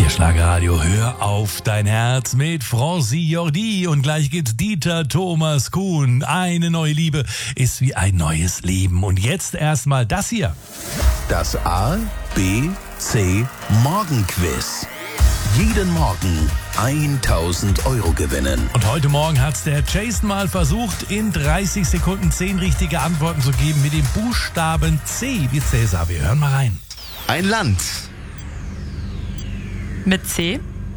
Hier Schlagerradio, hör auf dein Herz mit Franzi Jordi und gleich geht's Dieter Thomas Kuhn. Eine neue Liebe ist wie ein neues Leben. Und jetzt erstmal das hier. Das A, B, C Morgenquiz. Jeden Morgen 1000 Euro gewinnen. Und heute Morgen hat's der Jason mal versucht, in 30 Sekunden 10 richtige Antworten zu geben mit dem Buchstaben C wie Cäsar. Wir hören mal rein. Ein Land. Mit C.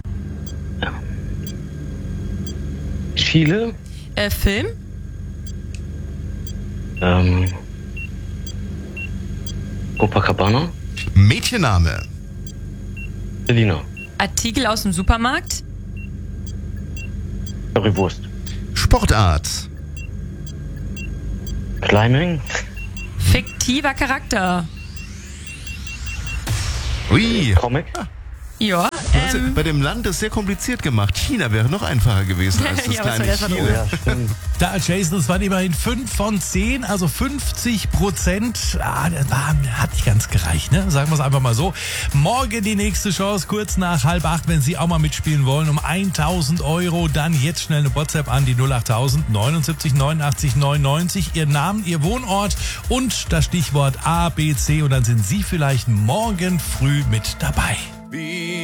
Chile. Film. Copacabana. Mädchenname. Berliner. Artikel aus dem Supermarkt. Currywurst. Sportart. Climbing. Fiktiver Charakter. Ui. Comic. Ja. Bei dem Land ist sehr kompliziert gemacht. China wäre noch einfacher gewesen als das Ja, was kleine soll das Chile. Ja, stimmt. Da, Jason, es waren immerhin 5 von 10, also 50%. Hat nicht ganz gereicht, ne? Sagen wir es einfach mal so. Morgen die nächste Chance, kurz nach 7:30, wenn Sie auch mal mitspielen wollen, um 1000 Euro. Dann jetzt schnell eine WhatsApp an die 08000 79 89 99. Ihr Namen, Ihr Wohnort und das Stichwort A, B, C. Und dann sind Sie vielleicht morgen früh mit dabei.